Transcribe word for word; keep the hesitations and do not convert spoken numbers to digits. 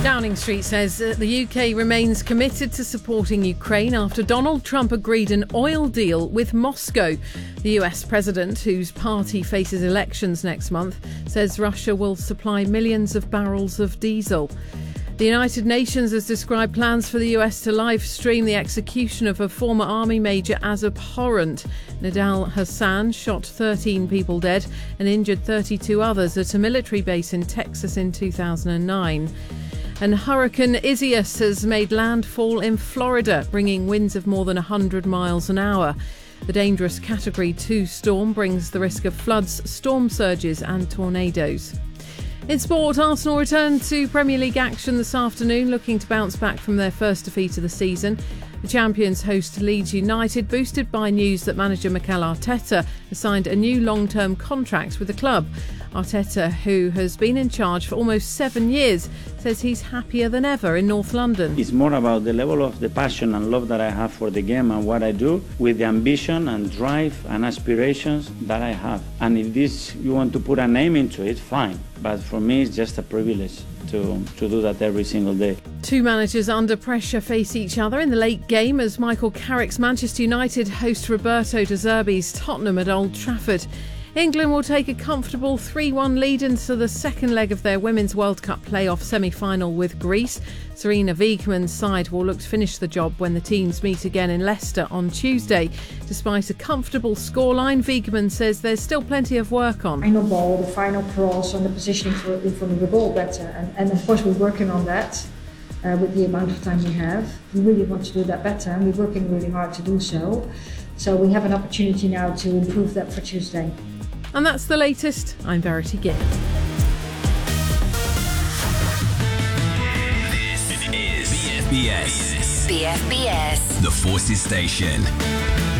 Downing Street says uh, the U K remains committed to supporting Ukraine after Donald Trump agreed an oil deal with Moscow. The U S president, whose party faces elections next month, says Russia will supply millions of barrels of diesel. The United Nations has described plans for the U S to live stream the execution of a former army major as abhorrent. Nidal Hassan shot thirteen people dead and injured thirty-two others at a military base in Texas in two thousand nine. And Hurricane Isaias has made landfall in Florida, bringing winds of more than one hundred miles an hour. The dangerous Category two storm brings the risk of floods, storm surges and tornadoes. In sport, Arsenal return to Premier League action this afternoon, looking to bounce back from their first defeat of the season. The champions host Leeds United, boosted by news that manager Mikel Arteta has signed a new long-term contract with the club. Arteta, who has been in charge for almost seven years, says he's happier than ever in North London. It's more about the level of the passion and love that I have for the game and what I do, with the ambition and drive and aspirations that I have. And if this, you want to put a name into it, fine. But for me, it's just a privilege to, to do that every single day. Two managers under pressure face each other in the late game as Michael Carrick's Manchester United host Roberto De Zerbi's Tottenham at Old Trafford. England will take a comfortable three one lead into the second leg of their Women's World Cup playoff semi-final with Greece. Serena Wiegmann's side will look to finish the job when the teams meet again in Leicester on Tuesday. Despite a comfortable scoreline, Wiegmann says there's still plenty of work on. Final ball, the final cross and the positioning for, for the ball better. And, and of course we're working on that uh, with the amount of time we have. We really want to do that better and we're working really hard to do so. So we have an opportunity now to improve that for Tuesday. And that's the latest. I'm Verity Gill. This is B F B S. B F B S. The Forces Station.